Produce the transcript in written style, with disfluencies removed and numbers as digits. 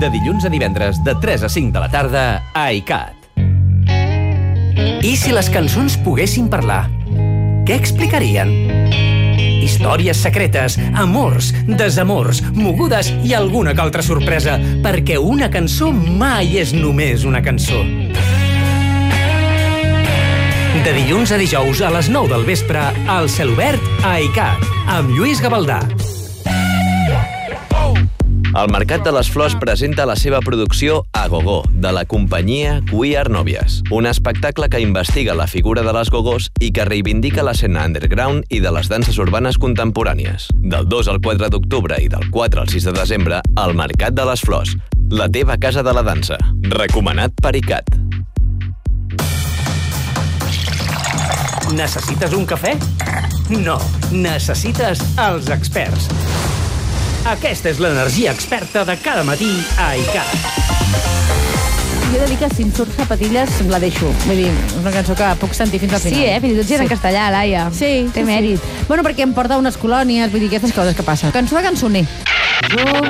De dilluns a divendres, de 3 a 5 de la tarda, a ICAT. I si les cançons poguessin parlar? Què explicarien? Històries secretes, amors, desamors, mogudes i alguna que altra sorpresa, perquè una cançó mai és només una cançó. De dilluns a dijous a les 9 del vespre, al Celobert a ICAT, amb Lluís Gavaldà. El Mercat de les Flors presenta la seva producció A Gogó, de la companyia Queer Nòvies. Un espectacle que investiga la figura de les gogós i que reivindica l'escena underground i de les danses urbanes contemporànies. Del 2 al 4 d'octubre i del 4 al 6 de desembre, al Mercat de les Flors, la teva casa de la dansa. Recomanat per ICAT. Necessites un cafè? No, necessites els experts. Aquesta és l'energia experta de cada matí a ICAT. Jo he de dir que si em surt Zapatillas la deixo. Vull dir, és una cançó que puc sentir fins al final. Sí, fins i tot si era en castellà, Laia. Sí, té mèrit. Bueno, perquè em porta unes colònies, vull dir, aquestes coses que passen. Cançó de cançoner.